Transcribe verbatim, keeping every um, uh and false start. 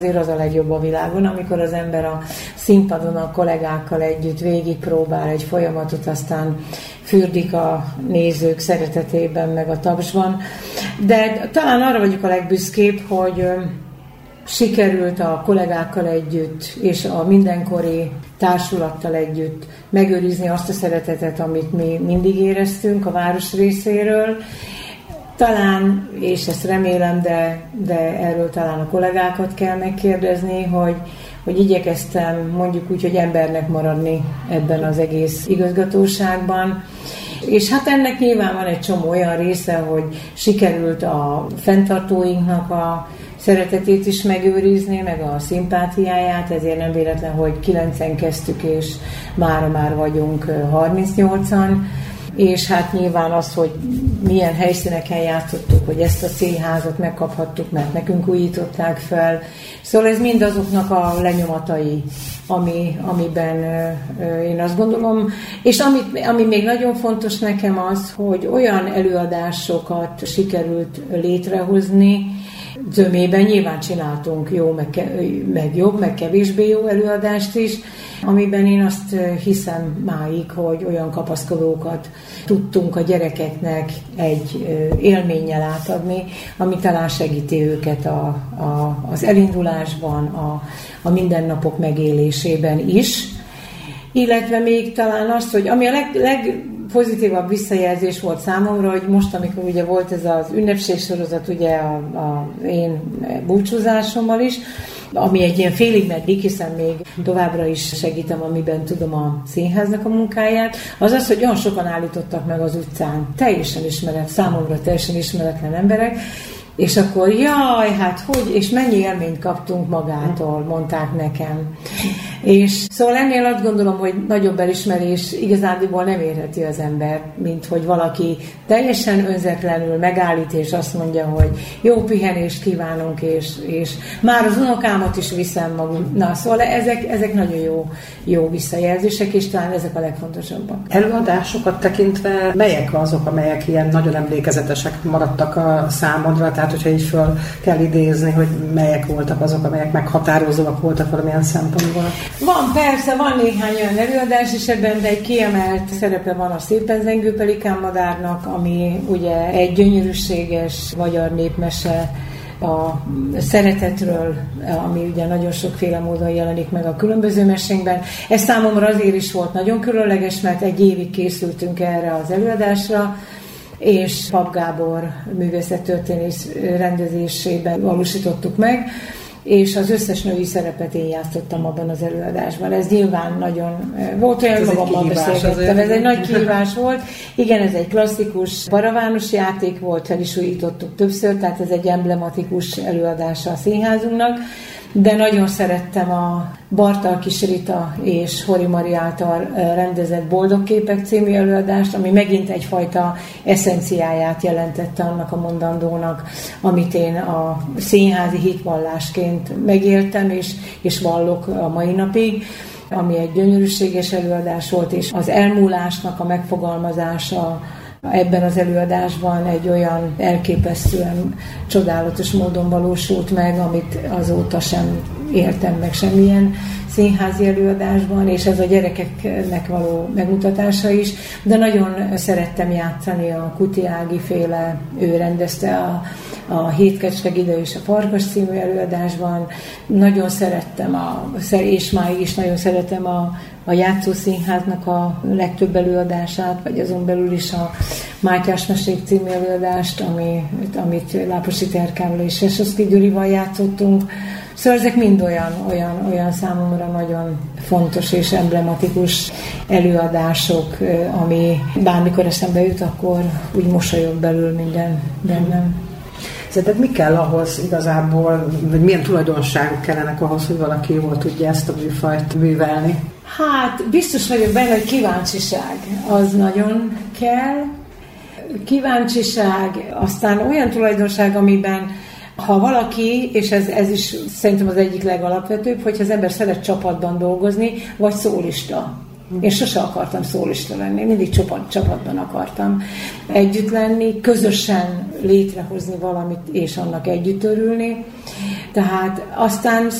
Azért az a legjobb a világon, amikor az ember a színpadon a kollégákkal együtt végigpróbál egy folyamatot, aztán fürdik a nézők szeretetében, meg a tapsban. De talán arra vagyok a legbüszkébb, hogy sikerült a kollégákkal együtt és a mindenkori társulattal együtt megőrizni azt a szeretetet, amit mi mindig éreztünk a város részéről. Talán, és ezt remélem, de, de erről talán a kollégákat kell megkérdezni, hogy, hogy igyekeztem mondjuk úgy, hogy embernek maradni ebben az egész igazgatóságban. És hát ennek nyilván van egy csomó olyan része, hogy sikerült a fenntartóinknak a szeretetét is megőrizni, meg a szimpátiáját, ezért nem véletlen, hogy kilencen kezdtük, és mára már vagyunk harmincnyolcan. És hát nyilván az, hogy milyen helyszíneken játszottuk, hogy ezt a színházat megkaphattuk, mert nekünk újították fel. Szóval ez mind azoknak a lenyomatai, ami, amiben ö, én azt gondolom. És amit, ami még nagyon fontos nekem az, hogy olyan előadásokat sikerült létrehozni, zömében nyilván csináltunk jó, meg, ke- meg jobb, meg kevésbé jó előadást is, amiben én azt hiszem máig, hogy olyan kapaszkodókat tudtunk a gyerekeknek egy élménnyel átadni, ami talán segíti őket a, a, az elindulásban, a, a mindennapok megélésében is. Illetve még talán azt, hogy ami a leg, legpozitívabb visszajelzés volt számomra, hogy most, amikor ugye volt ez az ünnepségsorozat ugye a, a én búcsúzásommal is, ami egy ilyen félig meddig, hiszen még továbbra is segítem, amiben tudom a színháznak a munkáját, az az, hogy olyan sokan állítottak meg az utcán, teljesen ismeret, számomra teljesen ismeretlen emberek, és akkor jaj, hát hogy, és mennyi élményt kaptunk magától, mondták nekem. És szóval ennél azt gondolom, hogy nagyobb elismerés igazándiból nem érheti az ember, mint hogy valaki teljesen önzetlenül megállít, és azt mondja, hogy jó pihenést kívánunk, és, és már az unokámat is viszem magunk. Na, szóval ezek, ezek nagyon jó, jó visszajelzések, és talán ezek a legfontosabbak. Előadásokat tekintve melyek azok, amelyek ilyen nagyon emlékezetesek maradtak a számodra? Tehát, hogyha így föl kell idézni, hogy melyek voltak azok, amelyek meghatározóak voltak valamilyen szempontból? Van, persze, van néhány olyan előadás is ebben, de egy kiemelt szerepe van a Szépen zengő pelikánmadárnak, ami ugye egy gyönyörűséges magyar népmese a szeretetről, ami ugye nagyon sokféle módon jelenik meg a különböző mesénkben. Ez számomra azért is volt nagyon különleges, mert egy évig készültünk erre az előadásra, és Pap Gábor művészettörténész rendezésében valósítottuk meg, és az összes női szerepet én játszottam abban az előadásban. Ez nyilván nagyon volt, olyan magammal beszélgettem, ez egy nagy kihívás volt. Igen, ez egy klasszikus paravános játék volt, fel is újítottuk többször, tehát ez egy emblematikus előadása a színházunknak, de nagyon szerettem a Bartal Kis Rita és Hori Mari által rendezett Boldog Képek című előadást, ami megint egyfajta eszenciáját jelentette annak a mondandónak, amit én a színházi hitvallásként megéltem, és, és vallok a mai napig, ami egy gyönyörűséges előadás volt, és az elmúlásnak a megfogalmazása ebben az előadásban egy olyan elképesztően csodálatos módon valósult meg, amit azóta sem éltem meg semmilyen színházi előadásban, és ez a gyerekeknek való megmutatása is, de nagyon szerettem játszani a Kuti Ági féle, ő rendezte a, a Hétkecske Gida és a Farkas című előadásban, nagyon szerettem, a, és máig is nagyon szeretem a, a Játszószínháznak a legtöbb előadását, vagy azon belül is a Mátyás Mesék című előadást, ami, amit Láposi Terkával és Sesoszki Gyurival játszottunk. Szóval ezek mind olyan, olyan, olyan számomra nagyon fontos és emblematikus előadások, ami bármikor eszembe jut, akkor úgy mosolyog belül minden bennem. Szerinted mi kell ahhoz igazából, vagy milyen tulajdonságok kellenek ahhoz, hogy valaki jól tudja ezt a műfajt művelni? Hát biztos vagyok benne, hogy kíváncsiság az nagyon kell. Kíváncsiság, aztán olyan tulajdonság, amiben ha valaki, és ez, ez is szerintem az egyik legalapvetőbb, hogyha az ember szeret csapatban dolgozni, vagy szólista. Én sose akartam szólista lenni, mindig csapat, csapatban akartam együtt lenni, közösen létrehozni valamit, és annak együtt örülni. Tehát aztán